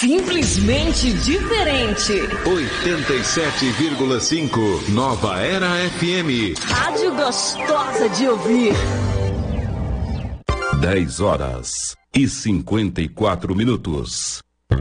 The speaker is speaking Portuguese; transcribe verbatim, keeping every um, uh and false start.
Simplesmente diferente. oitenta e sete vírgula cinco Nova Era F M. Rádio gostosa de ouvir. dez horas e cinquenta e quatro minutos.